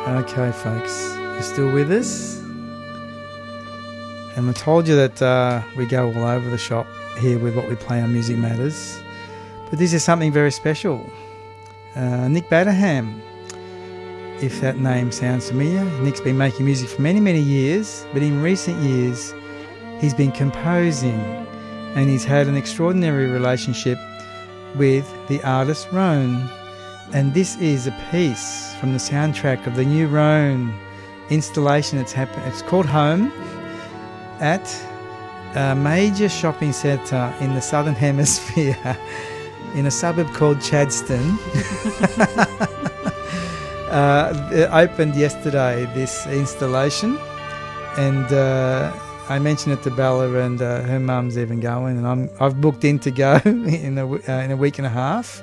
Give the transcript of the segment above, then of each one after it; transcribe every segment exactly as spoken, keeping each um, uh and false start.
Okay, folks, you're still with us? And I told you that uh, we go all over the shop here with what we play on Music Matters. But this is something very special. Uh, Nick Batterham, if that name sounds familiar. Nick's been making music for many, many years, but in recent years he's been composing, and he's had an extraordinary relationship with the artist Roan. And this is a piece from the soundtrack of the new Roan installation that's happened. It's called Home, at a major shopping centre in the Southern Hemisphere in a suburb called Chadstone. uh, it opened yesterday, this installation, and uh, I mentioned it to Bella, and uh, her mum's even going, and I'm, I've booked in to go in a, uh, in a week and a half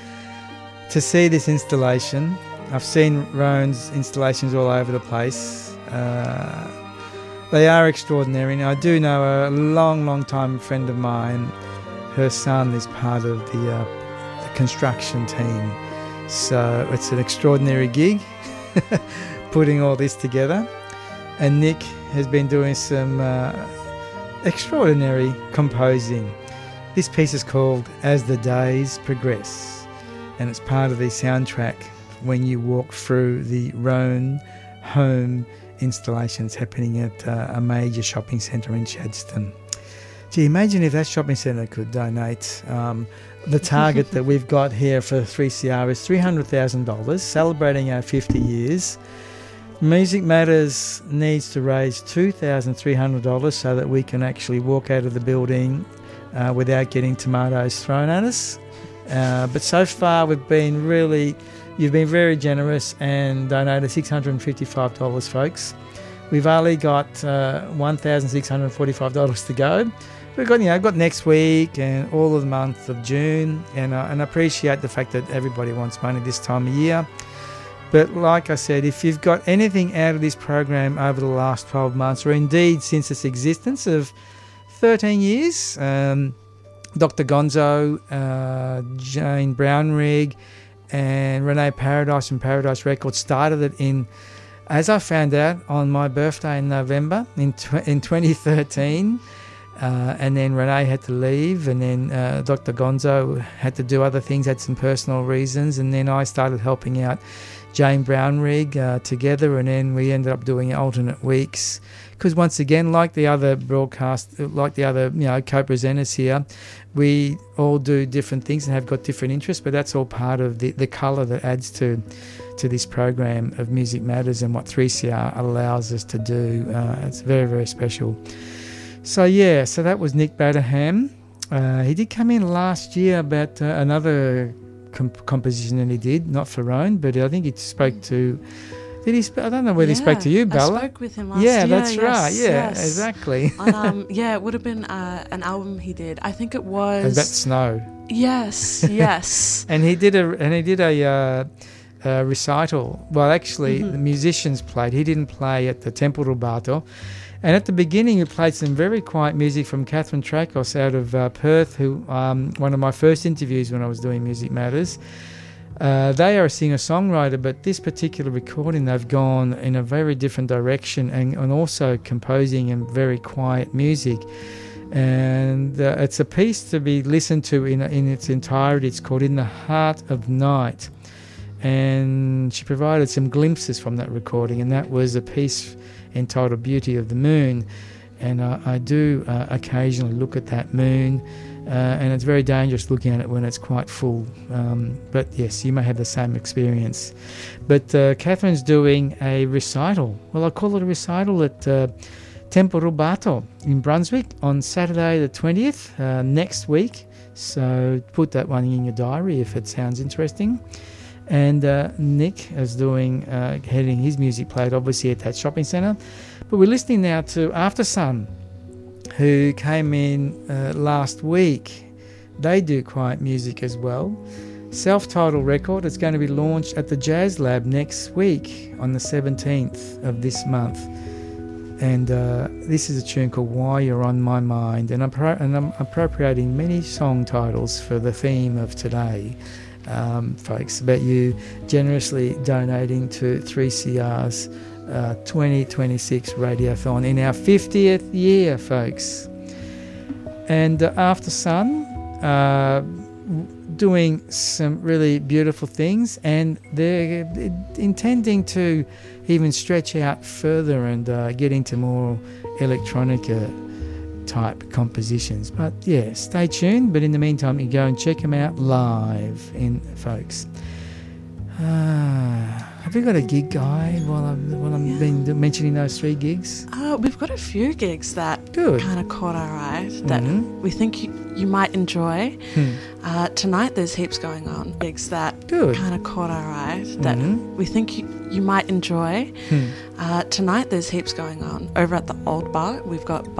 to see this installation. I've seen Roan's installations all over the place. Uh, they are extraordinary, and I do know a long, long time friend of mine. Her son is part of the, uh, the construction team, so it's an extraordinary gig putting all this together. And Nick has been doing some uh, extraordinary composing. This piece is called As the Days Progress, and it's part of the soundtrack when you walk through the Roan Home installations happening at uh, a major shopping centre in Chadstone. Gee, imagine if that shopping centre could donate. Um, the target that we've got here for three C R is three hundred thousand dollars, celebrating our fifty years. Music Matters needs to raise two thousand three hundred dollars so that we can actually walk out of the building uh, without getting tomatoes thrown at us. Uh, but so far we've been really, you've been very generous and donated six hundred fifty-five dollars, folks. We've only got uh, one thousand six hundred forty-five dollars to go. We've got, you know, got next week and all of the month of June, and uh, and I appreciate the fact that everybody wants money this time of year. But like I said, if you've got anything out of this program over the last twelve months, or indeed since its existence of thirteen years, um, Doctor Gonzo, uh, Jane Brownrigg, and Renee Paradise from Paradise Records started it in, as I found out, on my birthday in November in tw- in twenty thirteen. Uh, and then Renee had to leave, and then uh, Doctor Gonzo had to do other things, had some personal reasons, and then I started helping out Jane Brownrigg uh, together, and then we ended up doing alternate weeks. Because once again, like the other broadcast, like the other you know co-presenters here, we all do different things and have got different interests, but that's all part of the, the colour that adds to to this program of Music Matters and what three C R allows us to do. Uh, it's very, very special. So yeah, so that was Nick Batterham. Uh, he did come in last year about uh, another comp- composition that he did, not for Roan, but I think he spoke to... Did he? Sp- I don't know whether yeah, he spoke to you, Bella. I spoke with him last yeah, year. That's yes, right. Yeah, yes. exactly. um, yeah, it would have been uh, an album he did. I think it was... About snow. Yes, yes. and he did a and he did a, uh, a recital. Well, actually, mm-hmm. the musicians played. He didn't play at the Temple Rubato. And at the beginning, we played some very quiet music from Catherine Trakos out of uh, Perth, who um, one of my first interviews when I was doing Music Matters. Uh, they are a singer-songwriter, but this particular recording, they've gone in a very different direction and, and also composing in very quiet music. And uh, it's a piece to be listened to in, in its entirety. It's called In the Heart of Night. And she provided some glimpses from that recording, and that was a piece entitled Beauty of the Moon. And uh, I do uh, occasionally look at that moon, uh, and it's very dangerous looking at it when it's quite full. Um, but yes, you may have the same experience. But uh, Catherine's doing a recital. Well, I call it a recital at uh, Temple Rubato in Brunswick on Saturday the twentieth, uh, next week. So put that one in your diary if it sounds interesting. And uh, Nick is doing, uh, heading his music played obviously at that shopping centre. But we're listening now to Aftersun, who came in uh, last week. They do quiet music as well. Self-titled record. It's going to be launched at the Jazz Lab next week on the seventeenth of this month. And uh, this is a tune called Why You're On My Mind. And I'm, pro- and I'm appropriating many song titles for the theme of today. um, folks, about you generously donating to three C R's uh, twenty twenty-six Radiothon in our fiftieth year, folks. And uh, After Sun, uh, doing some really beautiful things, and they're intending to even stretch out further and uh, get into more electronica type compositions. But yeah, stay tuned. But in the meantime, you go and check them out live, in folks. Uh, have you got a gig guide while I'm while I'm Yeah. been mentioning those three gigs? Uh, we've got a few gigs that Good. kind of caught our eye that Mhm. we think you, you might enjoy. Hmm. Uh, tonight there's heaps going on. Gigs that Good. kind of caught our eye that Mhm. we think you, you might enjoy. Hmm. Uh, tonight there's heaps going on. Over at the Old Bar, we've got